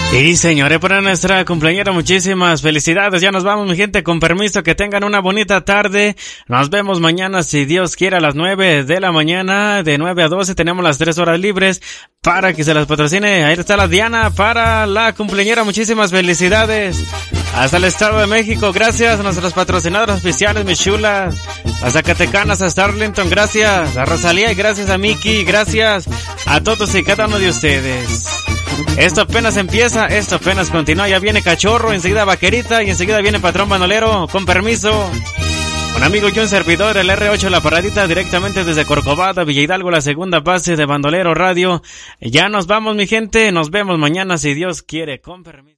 Y señores, para nuestra cumpleañera, muchísimas felicidades. Ya nos vamos, mi gente, con permiso, que tengan una bonita tarde. Nos vemos mañana, si Dios quiere, a las 9 de la mañana. De 9 a 12 tenemos las 3 horas libres para que se las patrocine. Ahí está la Diana para la cumpleañera. Muchísimas felicidades. Hasta el Estado de México, gracias a nuestros patrocinadores oficiales, mis chulas. A Zacatecanas, a Starlington, gracias. A Rosalía y gracias a Miki, gracias a todos y cada uno de ustedes. Esto apenas empieza, esto apenas continúa. Ya viene Cachorro, enseguida Vaquerita y enseguida viene Patrón Bandolero. Con permiso, un amigo y un servidor, el R8 La Paradita, directamente desde Corcovado, Villa Hidalgo, la segunda base de Bandolero Radio. Ya nos vamos, mi gente, nos vemos mañana si Dios quiere. Con permiso.